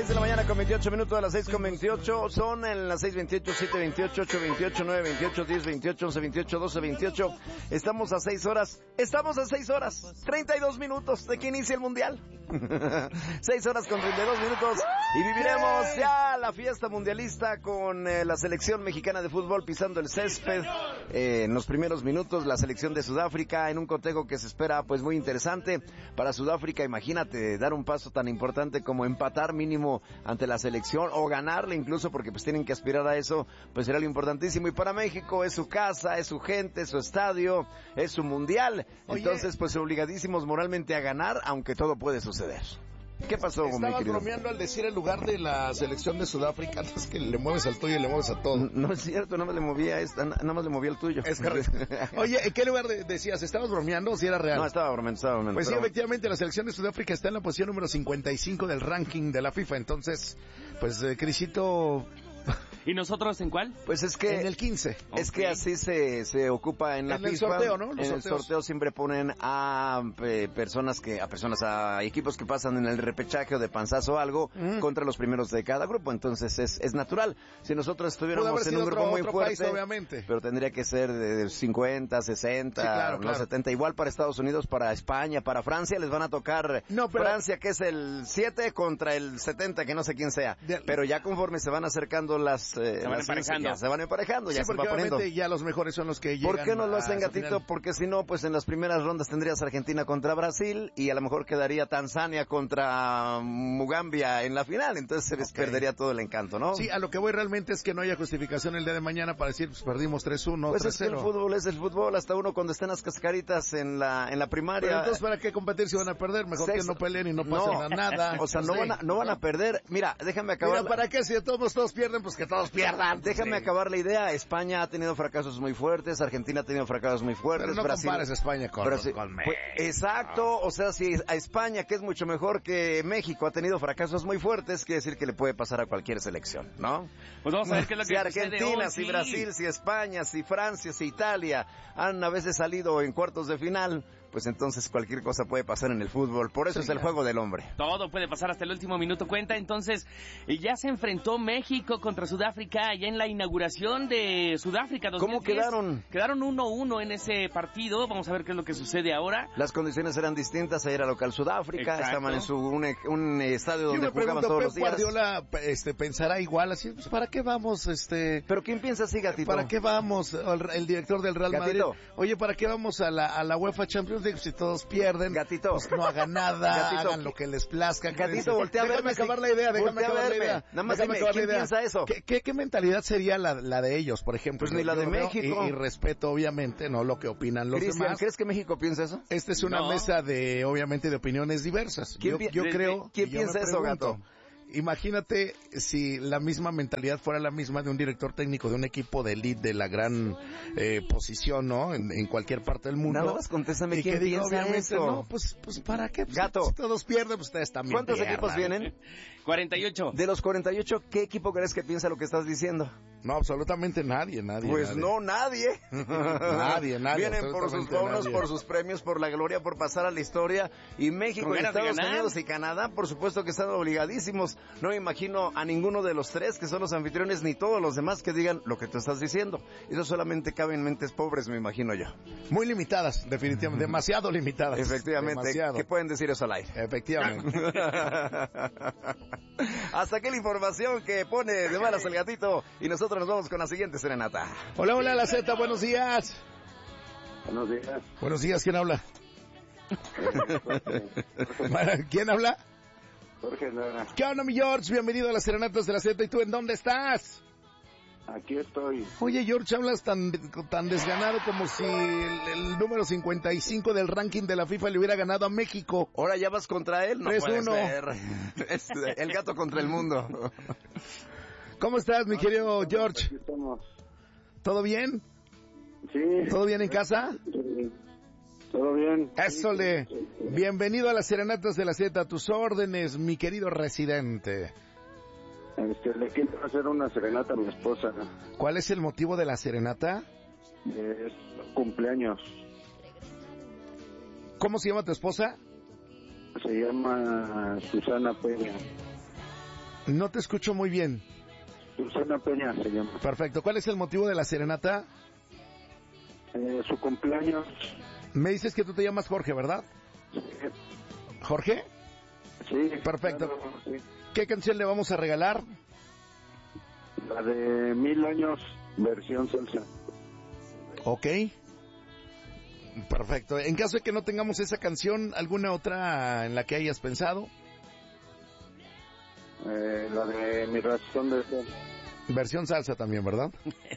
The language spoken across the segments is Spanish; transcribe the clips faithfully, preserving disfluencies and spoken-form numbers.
seis de la mañana con veintiocho minutos, a las seis con veintiocho. Son en las seis veintiocho, siete veintiocho, ocho veintiocho, nueve veintiocho, diez veintiocho, once veintiocho, doce veintiocho. Estamos a seis horas. Estamos a seis horas. treinta y dos minutos de que inicie el Mundial. seis horas con treinta y dos minutos. Y viviremos ya la fiesta mundialista con eh, la selección mexicana de fútbol pisando el césped. Eh, en los primeros minutos, la selección de Sudáfrica en un cotejo que se espera pues muy interesante. Para Sudáfrica, imagínate dar un paso tan importante como empatar mínimo ante la selección o ganarle incluso, porque pues tienen que aspirar a eso, pues será lo importantísimo. Y para México es su casa, es su gente, es su estadio, es su mundial. Oye, entonces pues obligadísimos moralmente a ganar, aunque todo puede suceder. ¿Qué pasó, mi querido? Estabas bromeando al decir el lugar de la selección de Sudáfrica. Es que le mueves al tuyo y le mueves a todo. No, no es cierto, nada más le movía esta, nada más le movía el tuyo. Es correcto. Oye, ¿en qué lugar de, decías? ¿Estabas bromeando o si era real? No, estaba bromeando, estaba bromeando. Pues pero... sí, efectivamente, la selección de Sudáfrica está en la posición número cincuenta y cinco del ranking de la FIFA. Entonces, pues, eh, Crisito... ¿Y nosotros en cuál? Pues es que... En el quince. Es okay. que así se, se ocupa en la en FIFA. En el sorteo, ¿no? Los en sorteos. El sorteo siempre ponen a eh, personas que, a personas, a equipos que pasan en el repechaje o de panzazo o algo, mm. contra los primeros de cada grupo. Entonces es, es natural. Si nosotros estuviéramos en un grupo otro, muy otro fuerte, país, obviamente. Pero tendría que ser de cincuenta, sesenta, sí, claro, no claro. setenta. Igual para Estados Unidos, para España, para Francia les van a tocar no, pero... Francia, que es el siete contra el setenta, que no sé quién sea. De... Pero ya conforme se van acercando las... Eh, se van las emparejando. Ya se van emparejando, ya sí, se va poniendo. Ya los mejores son los que llegan. ¿Por qué no lo hacen, Gatito? Porque si no, pues en las primeras rondas tendrías Argentina contra Brasil y a lo mejor quedaría Tanzania contra Mugambia en la final. Entonces se les okay. perdería todo el encanto, ¿no? Sí, a lo que voy realmente es que no haya justificación el día de mañana para decir, pues perdimos tres uno, pues tres cero. Es que el fútbol es el fútbol, hasta uno cuando estén las cascaritas en la en la primaria. Pero entonces, ¿para qué competir si van a perder? Mejor Sexo. que no peleen y no pasen no. a nada. O sea, no, sí. van a, no van a perder. Mira, déjame acabar. Mira, ¿para qué? Si todos, todos pierden, pues que todos pierdan. Déjame sí. acabar la idea. España ha tenido fracasos muy fuertes, Argentina ha tenido fracasos muy fuertes. Pero no Brasil, compares España con, Brasil, con México. Pues, exacto, o sea, si a España, que es mucho mejor que México, ha tenido fracasos muy fuertes, quiere decir que le puede pasar a cualquier selección, ¿no? Pues vamos a ver qué es lo si que Argentina, hoy, si sí. Brasil, si España, si Francia, si Italia han a veces salido en cuartos de final, pues entonces cualquier cosa puede pasar en el fútbol. Por eso sí, es el juego del hombre. Todo puede pasar hasta el último minuto. Cuenta, entonces, ya se enfrentó México contra Sudáfrica allá en la inauguración de Sudáfrica dos mil diez. ¿Cómo quedaron? Quedaron uno uno en ese partido. Vamos a ver qué es lo que sucede ahora. Las condiciones eran distintas. Ahí era local Sudáfrica. Exacto. Estaban en su un, un estadio donde jugaban pregunto, todos Pep los días. Guardiola este, pensará igual, así, pues, ¿para qué vamos? este ¿Pero quién piensa así, Gatito? ¿Para qué vamos? El, el director del Real Gatito. Madrid. Oye, ¿para qué vamos a la, a la UEFA Champions League si todos pierden? Gatito. Pues no hagan nada, Gatito. hagan lo que les plazca. Gatito, voltea a verme. Déjame acabar la idea, déjame acabar la idea. Nada más dime, ¿quién piensa eso? ¿Qué, qué, qué mentalidad sería la, la de ellos, por ejemplo? Pues ni la de México. Y, y respeto, obviamente, no lo que opinan los Cristian, demás. ¿crees que México piensa eso? Esta es una no. mesa de, obviamente, de opiniones diversas. ¿Quién, yo, yo de, creo... ¿Quién yo piensa eso, Gato? Imagínate si la misma mentalidad fuera la misma de un director técnico de un equipo de elite de la gran eh, posición, ¿no? En, en cualquier parte del mundo. Nada más contéstame, ¿quién diga, piensa eso? No, pues, pues ¿para qué? Pues, Gato. Si todos pierden, pues ustedes también ¿Cuántos pierdan. equipos vienen? cuarenta y ocho. De los cuarenta y ocho, ¿qué equipo crees que piensa lo que estás diciendo? No, absolutamente nadie, nadie. Pues nadie. no, nadie. nadie, nadie. Vienen por sus bonos, nadie. por sus premios, por la gloria, por pasar a la historia. Y México, y Estados Unidos y Canadá, por supuesto que están obligadísimos. No me imagino a ninguno de los tres que son los anfitriones, ni todos los demás que digan lo que tú estás diciendo. Eso solamente cabe en mentes pobres, me imagino yo. Muy limitadas, definitivamente. Demasiado limitadas. Efectivamente. Demasiado. ¿Qué pueden decir eso al aire? Efectivamente. Hasta aquí la información que pone de malas el Gatito. Y nosotros nos vamos con la siguiente serenata. Hola, hola, la Z, buenos días. Buenos días. Buenos días, ¿quién habla? ¿Quién habla? Jorge Lara. ¿Qué onda, mi George? Bienvenido a las serenatas de la Z. ¿Y tú en dónde estás? Aquí estoy. Oye, George, hablas tan tan desganado como si el, el número cincuenta y cinco del ranking de la FIFA le hubiera ganado a México. Ahora ya vas contra él, no tres puede uno. ser. Es el gato contra el mundo. ¿Cómo estás, mi querido George? Aquí estamos. ¿Todo bien? Sí. ¿Todo bien en casa? Sí. Todo bien. Ésole. Bienvenido a las serenatas de la Z. A tus órdenes, mi querido residente. Este, le quiero hacer una serenata a mi esposa. ¿Cuál es el motivo de la serenata? Es cumpleaños. ¿Cómo se llama tu esposa? Se llama Susana Pérez. No te escucho muy bien. Susana Peña se llama. Perfecto. ¿Cuál es el motivo de la serenata? Eh, su cumpleaños. Me dices que tú te llamas Jorge, ¿verdad? Sí. ¿Jorge? Sí. Perfecto. Claro, sí. ¿Qué canción le vamos a regalar? La de Mil Años, versión salsa. Ok. Perfecto. En caso de que no tengamos esa canción, ¿alguna otra en la que hayas pensado? Eh, la de Mi Razón de Ser. Versión salsa también, ¿verdad?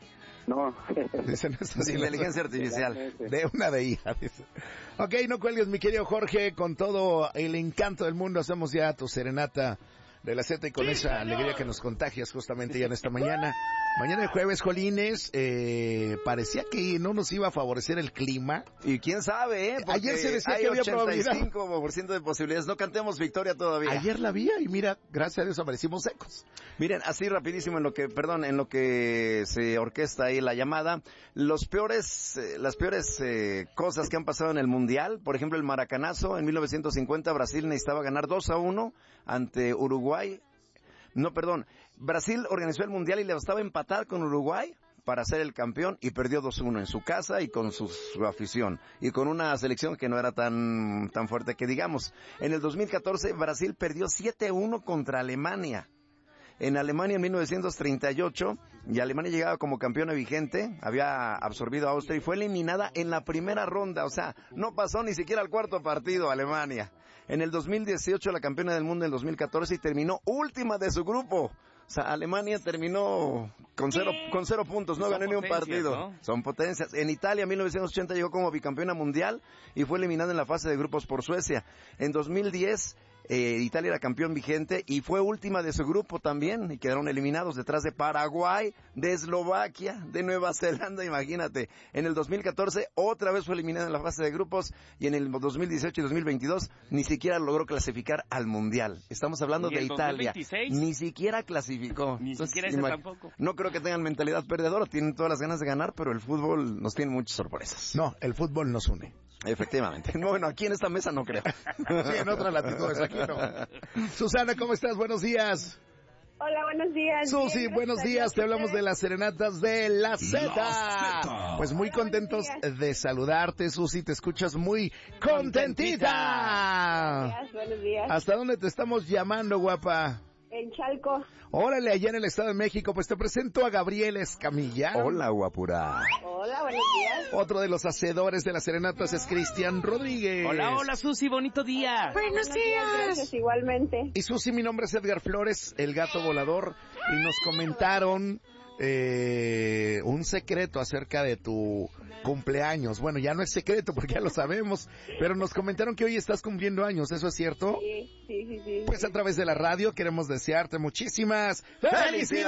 No. Dicen eso sí, Inteligencia artificial. de una de ella, dice. Ok, no cuelgues, mi querido Jorge, con todo el encanto del mundo hacemos ya tu serenata de la Z y con esa alegría que nos contagias justamente ya en esta mañana. Mañana de jueves, Jolines, eh, parecía que no nos iba a favorecer el clima. Y quién sabe, ¿eh? Porque ayer se decía hay que había ochenta y probabilidad. cinco por ciento de posibilidades. No cantemos victoria todavía. Ayer la vi y mira, gracias a Dios amanecimos secos. Miren, así rapidísimo en lo que, perdón, en lo que se orquesta ahí la llamada, los peores, eh, las peores eh, cosas que han pasado en el Mundial, por ejemplo el Maracanazo, en mil novecientos cincuenta Brasil necesitaba ganar dos a uno ante Uruguay. No, perdón, Brasil organizó el Mundial y le bastaba empatar con Uruguay para ser el campeón y perdió dos uno en su casa y con su, su afición y con una selección que no era tan, tan fuerte que digamos. En el dos mil catorce Brasil perdió siete uno contra Alemania. En Alemania en mil novecientos treinta y ocho, y Alemania llegaba como campeona vigente, había absorbido a Austria y fue eliminada en la primera ronda, o sea, no pasó ni siquiera al cuarto partido Alemania. En el dos mil dieciocho la campeona del mundo en el dos mil catorce y terminó última de su grupo. O sea, Alemania terminó con cero, con cero puntos, no Son ganó ni un partido. ¿no? Son potencias. En Italia, en mil novecientos ochenta llegó como bicampeona mundial y fue eliminada en la fase de grupos por Suecia. En dos mil diez, eh, Italia era campeón vigente y fue última de su grupo también y quedaron eliminados detrás de Paraguay, de Eslovaquia, de Nueva Zelanda, imagínate. En el dos mil catorce otra vez fue eliminada en la fase de grupos y en el dos mil dieciocho y dos mil veintidós ni siquiera logró clasificar al mundial. Estamos hablando ¿Y de el Italia. dos mil veintiséis? Ni siquiera clasificó. Ni Entonces, siquiera ese ima- tampoco. No creo que tengan mentalidad perdedora, tienen todas las ganas de ganar, pero el fútbol nos tiene muchas sorpresas. No, el fútbol nos une. Efectivamente. Bueno, aquí en esta mesa no creo. Sí, en otras latitudes, aquí no. Susana, ¿cómo estás? Buenos días. Hola, buenos días. Susi, Bien, buenos gracias a días. Dios, Te hablamos ¿ustedes? de las serenatas de la Z. Pues muy Hola, contentos buenos de saludarte, Susi. Te escuchas muy contentita. Buenos días, buenos días. ¿Hasta dónde te estamos llamando, guapa? En Chalco. Órale, allá en el Estado de México. Pues te presento a Gabriel Escamilla. Hola, guapura. Hola, buenos días. Otro de los hacedores de las serenatas es Cristian Rodríguez. Hola, hola, Susi, bonito día. Buenos días. Gracias, igualmente. Y Susi, mi nombre es Edgar Flores, el gato volador, y nos comentaron eh, un secreto acerca de tu cumpleaños. Bueno, ya no es secreto porque ya lo sabemos, pero nos comentaron que hoy estás cumpliendo años, ¿eso es cierto? Sí, sí, sí, sí. Pues a través de la radio queremos desearte muchísimas felicidades.